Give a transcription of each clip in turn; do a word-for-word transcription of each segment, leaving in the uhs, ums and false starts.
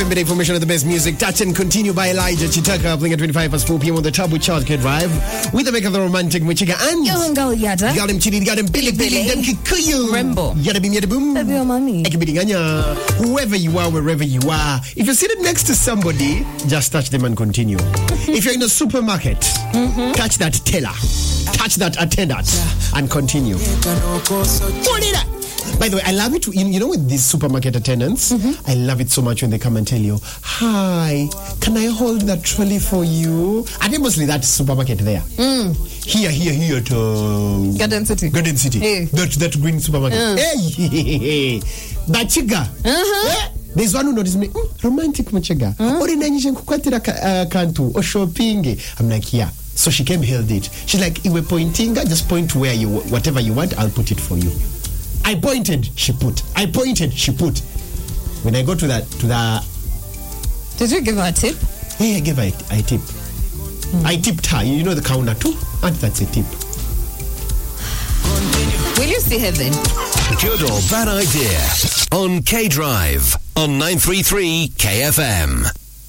M with information of the best music. Touch and Continue by Elijah Chitaka, playing at twenty-five past four p.m. on the Tabu Childcare Drive. With the make of the romantic Michiga and Yohangal Yada. Got him Chidi, got him Billy Billy, got him Kikuyu. Rembo. Yada bim yada boom. Baby or mommy. Whoever you are, wherever you are, if you're sitting next to somebody, just touch them and continue. If you're in a supermarket, mm-hmm. touch that teller, touch that attendant, and continue. By the way, I love it. You, you know, with these supermarket attendants, mm-hmm. I love it so much when they come and tell you, "Hi, can I hold that trolley for you?" And mostly that supermarket there. Mm. Here, here, here to Garden City. Garden City. Hey. That that green supermarket. Mm. Hey, hey, hey. Bachiga. Uh-huh. Eh? There's one who noticed me. Mm, romantic Machiga. Or in Nigerian kukwatira kantu or shopping. I'm like, yeah. So she came, held it. She's like, "Iwe pointing, just point where you whatever you want, I'll put it for you." I pointed, she put. I pointed, she put. When I go to that, to the... Did you give her a tip? Yeah, I gave her a, a tip. Mm. I tipped her. You know the counter too? And that's a tip. Will you see her then? Good or bad idea on K Drive on nine three three K F M.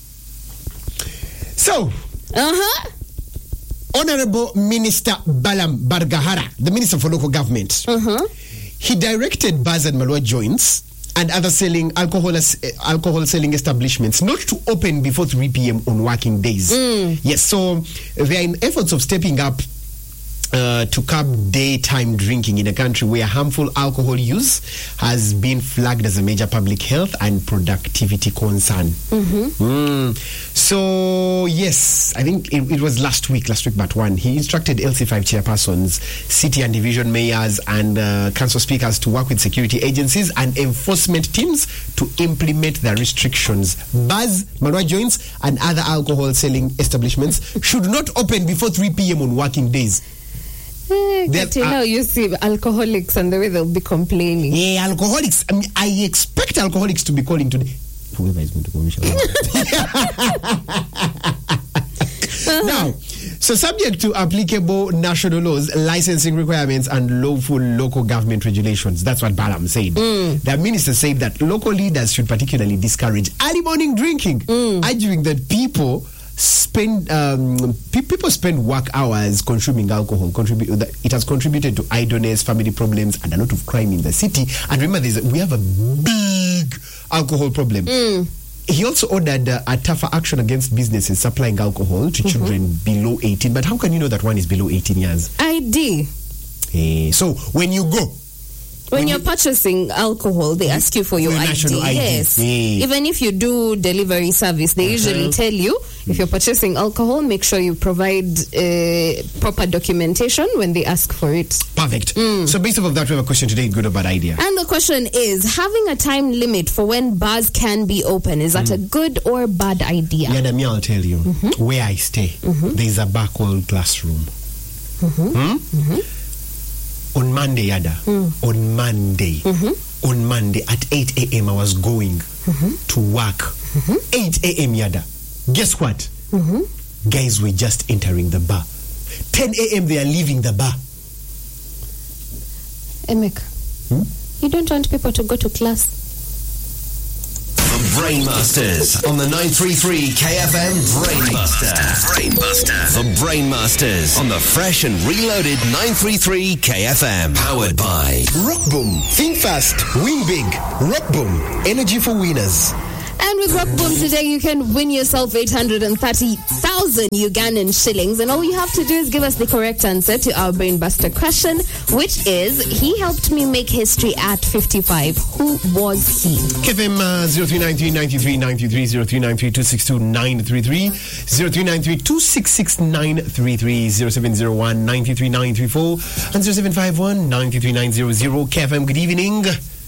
So... Uh-huh. Honorable Minister Balam Bargahara, the Minister for Local Government... Uh-huh. He directed bars and Malwa joints and other selling alcohol alcohol selling establishments not to open before three p.m. on working days. Mm. Yes, so they are in efforts of stepping up uh, to curb daytime drinking in a country where harmful alcohol use has been flagged as a major public health and productivity concern. Mm-hmm. Mm. So, yes, I think it, it was last week, last week but one, he instructed L C five chairpersons, city and division mayors and uh, council speakers to work with security agencies and enforcement teams to implement the restrictions. Bars, Malwa joints and other alcohol selling establishments should not open before three p.m. on working days. Hey, but you know, you see alcoholics and the way they'll be complaining. Yeah, alcoholics. I mean, I expect alcoholics to be calling today. Whoever is going to commission. Now, so subject to applicable national laws, licensing requirements, and lawful local government regulations. That's what Balam said. Mm. The minister said that local leaders should particularly discourage early morning drinking, mm. arguing that people spend um, pe- people spend work hours consuming alcohol. Contribute it has contributed to idleness, family problems, and a lot of crime in the city. And remember, there's a, we have a big alcohol problem. Mm. He also ordered uh, a tougher action against businesses supplying alcohol to mm-hmm. children below eighteen. But how can you know that one is below eighteen years? I D. Uh, so when you go. When, when you're you, purchasing alcohol, they ask you for your, your I D. I D. Yes. Yeah. Even if you do delivery service, they uh-huh. usually tell you, if you're purchasing alcohol, make sure you provide uh, proper documentation when they ask for it. Perfect. Mm. So based off of that, we have a question today, good or bad idea? And the question is, having a time limit for when bars can be open, is that mm. a good or bad idea? Yeah, me, I'll tell you. Mm-hmm. Where I stay, mm-hmm. there's a bar called Classroom. Mm-hmm. Hmm? Mm-hmm. On Monday, Yada, mm. on Monday, mm-hmm. on Monday at eight a.m. I was going mm-hmm. to work. Mm-hmm. eight a.m. Yada. Guess what? Mm-hmm. Guys were just entering the bar. ten a.m. they are leaving the bar. Emek, hmm? you don't want people to go to class. The Brainmasters on the nine three three K F M Brainbuster. Brainbuster. The Brainmasters on the fresh and reloaded nine three three K F M. Powered by Rockboom. Think fast, win big. Rockboom. Energy for winners. And with Rockboom today, you can win yourself eight hundred thirty thousand Ugandan shillings. And all you have to do is give us the correct answer to our Brainbuster question, which is, he helped me make history at fifty-five. Who was he? K F M uh, zero three nine three nine three nine three, zero three nine three two six two nine three three, zero three nine three two six six nine three three, zero seven zero one nine three nine three four, and zero seven five one nine three nine zero zero. K F M, good evening.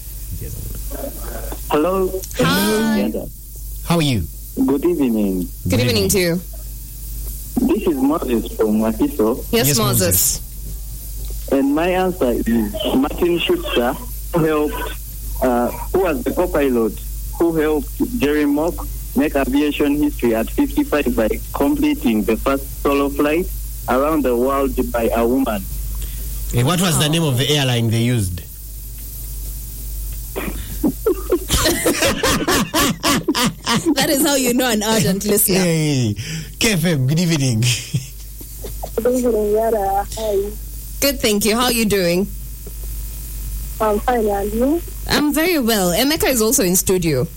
Hello. Hi. How are you? Good evening. Good, Good evening. evening to you. This is Moses from Wakiso. Yes, yes Moses. Moses. And my answer is Martin Schutzer, who helped, uh, who was the co-pilot, who helped Jerry Mock make aviation history at fifty-five by completing the first solo flight around the world by a woman. Hey, what was oh. the name of the airline they used? That That is how you know an ardent listener. Hey, K F M, good evening. Good evening, Yara. Hi. Good, thank you. How are you doing? I'm fine, and you? I'm very well. Emeka is also in studio.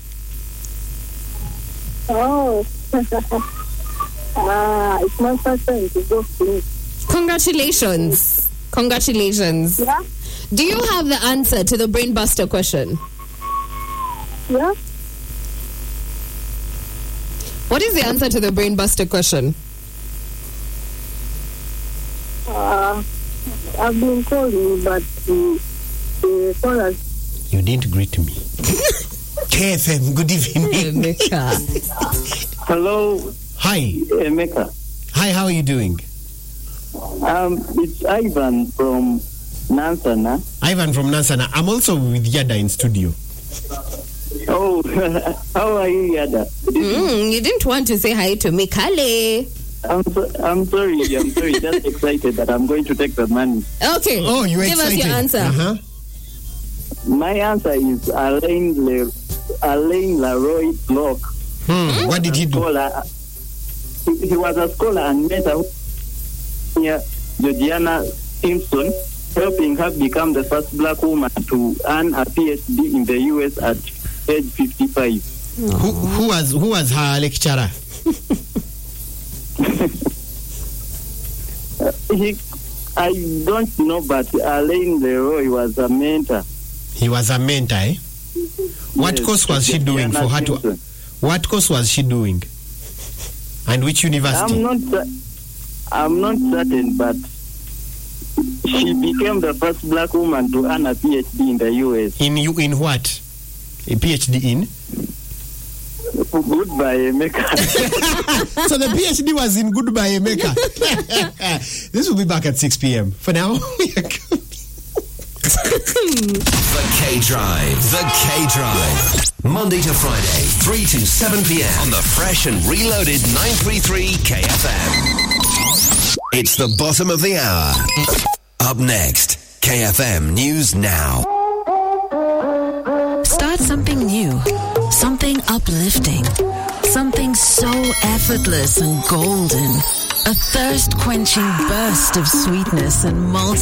Oh. Ah, it's my first time to go to me. Congratulations. Congratulations. Yeah? Do you have the answer to the Brainbuster question? Yeah? What is the answer to the Brainbuster question? Uh, I've been calling, but the, the callers. You didn't greet me. K F M, good evening. Emeka. Hello, Hi. Emeka. Hi, how are you doing? Um, it's Ivan from Nansana. Ivan from Nansana. I'm also with Yada in studio. Oh, how are you, Yada? Mm, you didn't want to say hi to me, Kale. I'm so, I'm sorry. I'm sorry. Just excited that I'm going to take the money. Okay. Oh, you're Give excited. us your answer. Uh-huh. My answer is Alain Le, Alain Leroy Block. Hmm. What did he do? Scholar. He, he was a scholar and mentor near Georgiana Simpson, helping her become the first black woman to earn a P H D in the U S at age fifty-five. Who, who was who was her lecturer? he, I don't know, but Alain Leroy was a mentor. He was a mentor, eh? What Yes, course was she doing for her to? Simpson. What course was she doing? And which university? I'm not. cer- I'm not certain, but she became the first black woman to earn a P H D in the U S. In you in what? A PhD in? Goodbye, Emeka. So the PhD was in Goodbye Emeka. This will be back at six p.m. For now, The K Drive. The K Drive. Monday to Friday, three to seven p.m. on the fresh and reloaded nine thirty-three K F M. It's the bottom of the hour. Up next, K F M News Now. Start something new, something uplifting, something so effortless and golden. A thirst-quenching burst of sweetness and multi